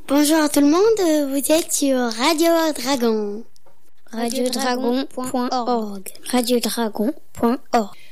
Bonjour à tout le monde, vous êtes sur Radio Dragon. radiodragon.org. radiodragon.org.